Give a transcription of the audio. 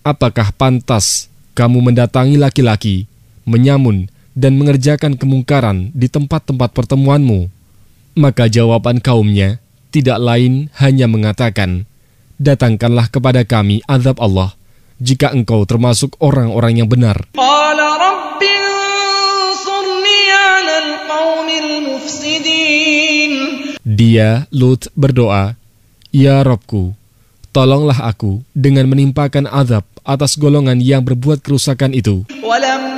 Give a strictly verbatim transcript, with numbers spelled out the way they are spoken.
apakah pantas kamu mendatangi laki-laki, menyamun, dan mengerjakan kemungkaran di tempat-tempat pertemuanmu? Maka jawaban kaumnya tidak lain hanya mengatakan, datangkanlah kepada kami azab Allah, jika engkau termasuk orang-orang yang benar. Dia, Lut, berdoa, Ya Rabbku, tolonglah aku dengan menimpakan azab atas golongan yang berbuat kerusakan itu.